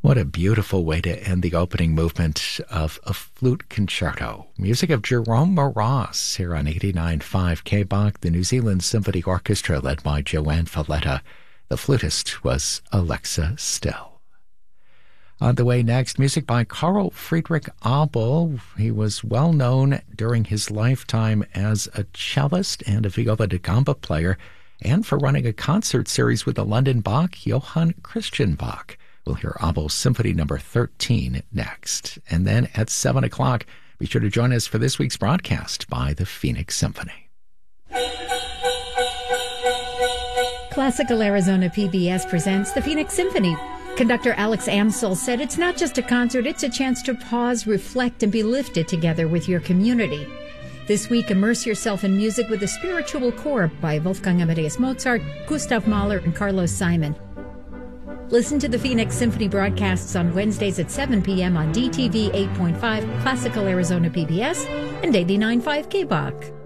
What a beautiful way to end the opening movement of a flute concerto. Music of Jerome Moross here on 89.5 KBOC, the New Zealand Symphony Orchestra led by Joanne Falletta. The flutist was Alexa Still. On the way next, music by Carl Friedrich Abel. He was well known during his lifetime as a cellist and a viola da gamba player, and for running a concert series with the London Bach, Johann Christian Bach. We'll hear Abel's Symphony No. 13 next. And then at 7 o'clock, be sure to join us for this week's broadcast by the Phoenix Symphony. Classical Arizona PBS presents the Phoenix Symphony. Conductor Alex Amsel said it's not just a concert, it's a chance to pause, reflect, and be lifted together with your community. This week, immerse yourself in music with the Spiritual Core by Wolfgang Amadeus Mozart, Gustav Mahler, and Carlos Simon. Listen to the Phoenix Symphony broadcasts on Wednesdays at 7 p.m. on DTV 8.5, Classical Arizona PBS, and 89.5 KBOC.